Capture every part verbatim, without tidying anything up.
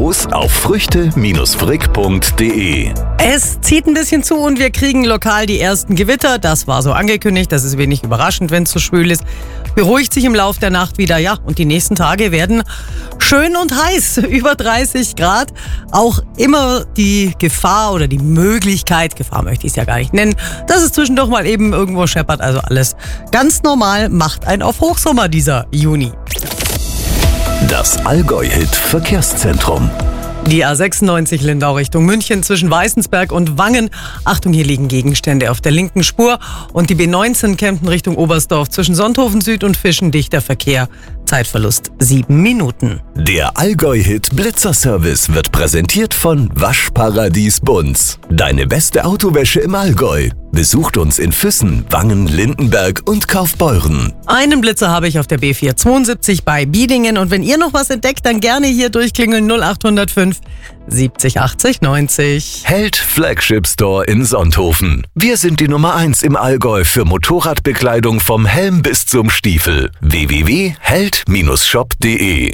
Infos auf früchte frick punkt de. Es zieht ein bisschen zu und wir kriegen lokal die ersten Gewitter. Das war so angekündigt. Das ist wenig überraschend, wenn es so schwül ist. Beruhigt sich im Lauf der Nacht wieder. Ja, und die nächsten Tage werden schön und heiß. Über dreißig Grad. Auch immer die Gefahr oder die Möglichkeit, Gefahr möchte ich es ja gar nicht nennen, dass es zwischendurch mal eben irgendwo scheppert. Also alles ganz normal, macht ein auf Hochsommer dieser Juni. Das Allgäu-Hit Verkehrszentrum. Die A sechsundneunzig Lindau Richtung München zwischen Weißensberg und Wangen. Achtung, hier liegen Gegenstände auf der linken Spur. Und die B neunzehn Kempten Richtung Oberstdorf zwischen Sonthofen Süd und Fischen dichter Verkehr. Zeitverlust sieben Minuten. Der Allgäu-Hit Blitzerservice wird präsentiert von Waschparadies Bunz. Deine beste Autowäsche im Allgäu. Besucht uns in Füssen, Wangen, Lindenberg und Kaufbeuren. Einen Blitzer habe ich auf der B vierhundertzweiundsiebzig bei Biedingen. Und wenn ihr noch was entdeckt, dann gerne hier durchklingeln null acht null fünf siebzig achtzig neunzig. Held Flagship Store in Sonthofen. Wir sind die Nummer eins im Allgäu für Motorradbekleidung vom Helm bis zum Stiefel. w w w punkt held shop punkt de.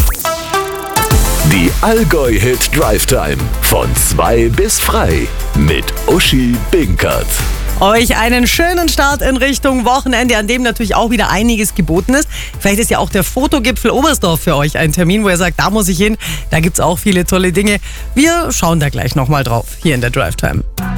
Die Allgäu-Hit Drive Time von zwei bis frei mit Uschi Binkert. Euch einen schönen Start in Richtung Wochenende, an dem natürlich auch wieder einiges geboten ist. Vielleicht ist ja auch der Fotogipfel Oberstdorf für euch ein Termin, wo ihr sagt, da muss ich hin. Da gibt's auch viele tolle Dinge. Wir schauen da gleich nochmal drauf, hier in der Drive Time.